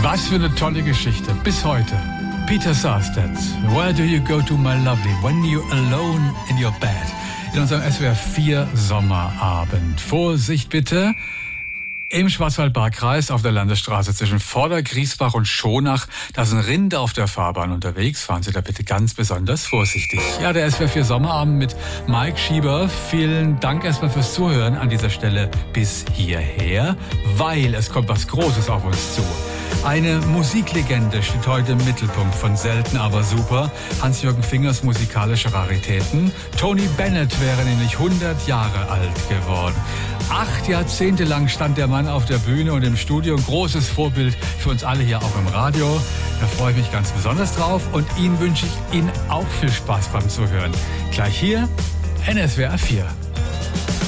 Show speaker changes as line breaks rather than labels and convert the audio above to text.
Was für eine tolle Geschichte. Bis heute. Peter Sarstedt. Where do you go to, my lovely, when you're alone in your bed? In unserem SWR 4 Sommerabend. Vorsicht bitte. Im Schwarzwaldbadkreis auf der Landesstraße zwischen Vordergriesbach und Schonach, da sind Rinder auf der Fahrbahn unterwegs. Fahren Sie da bitte ganz besonders vorsichtig. Ja, der SWR 4 Sommerabend mit Mike Schieber. Vielen Dank erstmal fürs Zuhören an dieser Stelle bis hierher, weil es kommt was Großes auf uns zu. Eine Musiklegende steht heute im Mittelpunkt von Selten aber super. Hans-Jürgen Fingers musikalische Raritäten. Tony Bennett wäre nämlich 100 Jahre alt geworden. 8 Jahrzehnte lang stand der Mann auf der Bühne und im Studio. Ein großes Vorbild für uns alle hier auch im Radio. Da freue ich mich ganz besonders drauf und Ihnen wünsche ich Ihnen auch viel Spaß beim Zuhören. Gleich hier, NSWR 4.